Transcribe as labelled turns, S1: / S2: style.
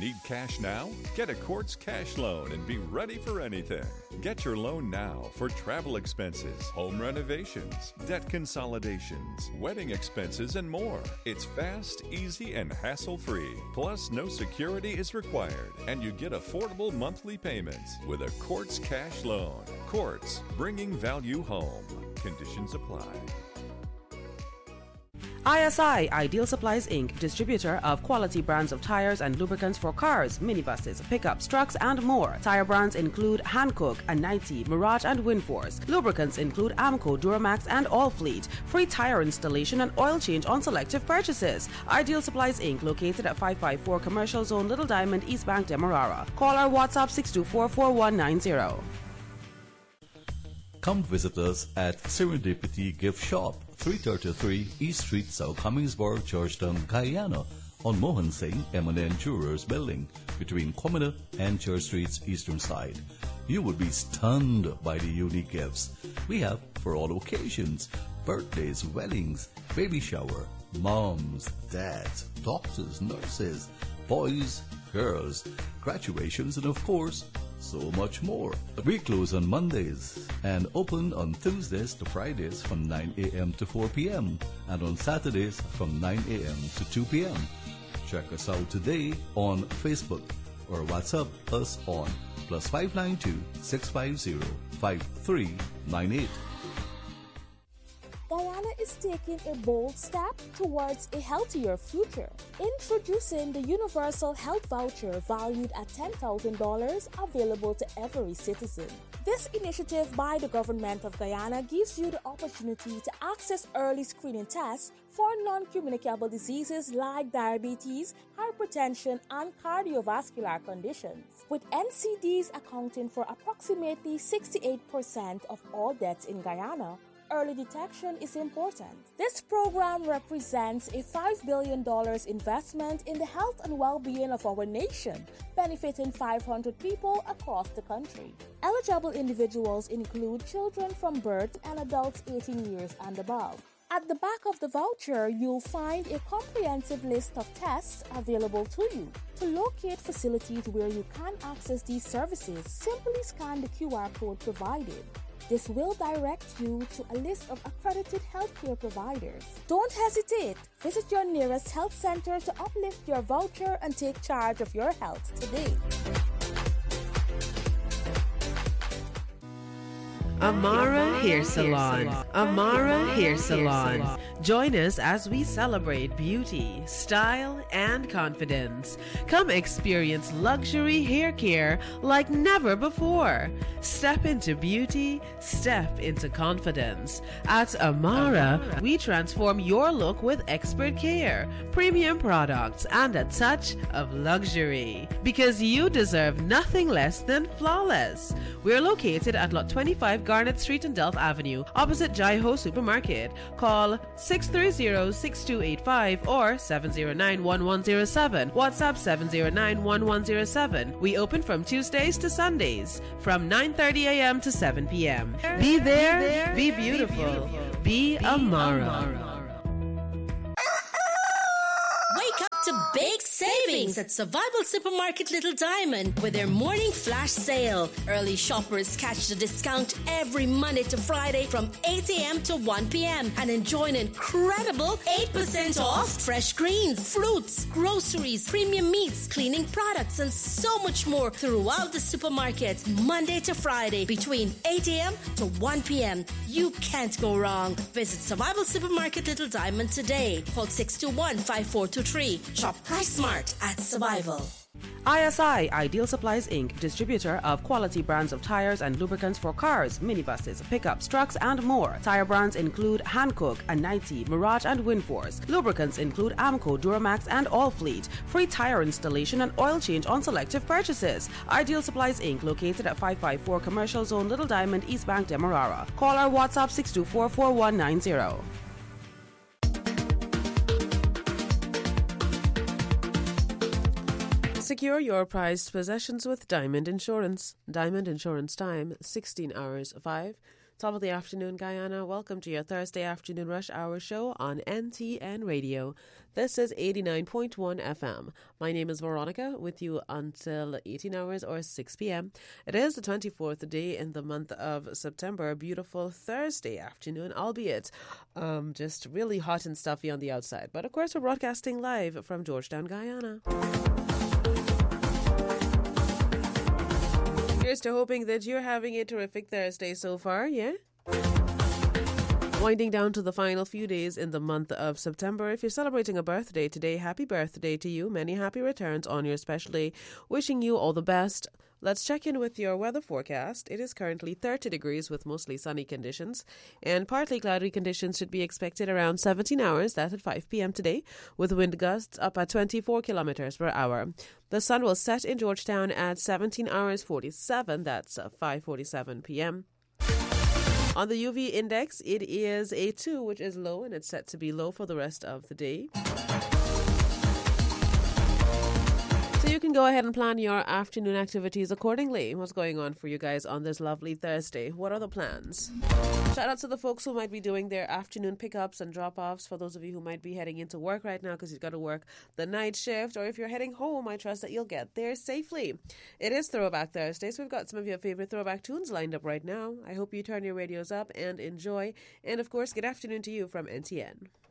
S1: Need cash now? Get a Quartz cash loan and be ready for anything. Get your loan now for travel expenses, home renovations, debt consolidations, wedding expenses, and more. It's fast, easy, and hassle-free. Plus, no security is required, and you get affordable monthly payments with a Quartz cash loan. Quartz, bringing value home. Conditions apply.
S2: ISI, Ideal Supplies Inc., distributor of quality brands of tires and lubricants for cars, minibuses, pickups, trucks, and more. Tire brands include Hankook, Anite, Mirage, and Winforce. Lubricants include Amco, Duramax, and Allfleet. Free tire installation and oil change on selective purchases. Ideal Supplies Inc., located at 554 Commercial Zone, Little Diamond, East Bank, Demerara. Call our WhatsApp 624-4190.
S3: Come visit us at Serendipity Gift Shop, 333 East Street, South Cummingsburg, Georgetown, Guyana, on Mohan Singh M&N Jewelers Building, between Commoner and Church Street's eastern side. You will be stunned by the unique gifts we have for all occasions: birthdays, weddings, baby shower, moms, dads, doctors, nurses, boys, girls, graduations, and of course, so much more. We close on Mondays and open on Tuesdays to Fridays from 9 a.m. to 4 p.m. and on Saturdays from 9 a.m. to 2 p.m. Check us out today on Facebook or WhatsApp us on +592 650 5398.
S4: Guyana is taking a bold step towards a healthier future. Introducing the Universal Health Voucher valued at $10,000, available to every citizen. This initiative by the government of Guyana gives you the opportunity to access early screening tests for non-communicable diseases like diabetes, hypertension, and cardiovascular conditions, with NCDs accounting for approximately 68% of all deaths in Guyana. Early detection is important. This program represents a $5 billion investment in the health and well-being of our nation, benefiting 500 people across the country. Eligible individuals include children from birth and adults 18 years and above. At the back of the voucher, you'll find a comprehensive list of tests available to you. To locate facilities where you can access these services, simply scan the QR code provided. This will direct you to a list of accredited healthcare providers. Don't hesitate. Visit your nearest health center to uplift your voucher and take charge of your health today.
S2: Amara Hair Salon. Amara Hair Salon. Join us as we celebrate beauty, style, and confidence. Come experience luxury hair care like never before. Step into beauty, step into confidence. At Amara, we transform your look with expert care, premium products, and a touch of luxury. Because you deserve nothing less than flawless. We're located at Lot 25 Garnet Street and Delft Avenue, opposite Jai Ho Supermarket. Call 630-6285 or 709-1107. WhatsApp 709-1107. We open from Tuesdays to Sundays from 9:30 a.m. to 7 p.m. Be there, be beautiful, be Amara.
S5: Wake up to big savings at Survival Supermarket Little Diamond with their morning flash sale. Early shoppers catch the discount every Monday to Friday from 8 a.m. to 1 p.m. and enjoy an incredible 8% off fresh greens, fruits, groceries, premium meats, cleaning products, and so much more throughout the supermarket Monday to Friday between 8 a.m. to 1 p.m. You can't go wrong. Visit Survival Supermarket Little Diamond today. Call 621-5423. Shop Price Smart at Survival.
S2: ISI, Ideal Supplies Inc., distributor of quality brands of tires and lubricants for cars, minibuses, pickups, trucks, and more. Tire brands include Hankook, Anite, Mirage, and Winforce. Lubricants include Amco, Duramax, and Allfleet. Free tire installation and oil change on selective purchases. Ideal Supplies Inc., located at 554 Commercial Zone, Little Diamond, East Bank, Demerara. Call our WhatsApp 624-4190. Secure your prized possessions with Diamond Insurance. Diamond Insurance time, 16 hours 5 Top of the afternoon, Guyana. Welcome to your Thursday afternoon rush hour show on NTN Radio. This is 89.1 FM. My name is Veronica, with you until 18 hours or 6 p.m. It is the 24th day in the month of September. A beautiful Thursday afternoon, albeit just really hot and stuffy on the outside. But of course, we're broadcasting live from Georgetown, Guyana. Here's to hoping that you're having a terrific Thursday so far, yeah? Winding down to the final few days in the month of September. If you're celebrating a birthday today, happy birthday to you. Many happy returns on your special day. Wishing you all the best. Let's check in with your weather forecast. It is currently 30 degrees with mostly sunny conditions, and partly cloudy conditions should be expected around 17 hours, that's at 5 p.m. today, with wind gusts up at 24 kilometers per hour. The sun will set in Georgetown at 17 hours 47, that's 5:47 p.m. On the UV index, it is a 2, which is low, and it's set to be low for the rest of the day. So you can go ahead and plan your afternoon activities accordingly. What's going on for you guys on this lovely Thursday? What are the plans? Shout out to the folks who might be doing their afternoon pickups and drop-offs. For those of you who might be heading into work right now because you've got to work the night shift, or if you're heading home, I trust that you'll get there safely. It is Throwback Thursday, so we've got some of your favorite throwback tunes lined up right now. I hope you turn your radios up and enjoy. And of course, good afternoon to you from NTN.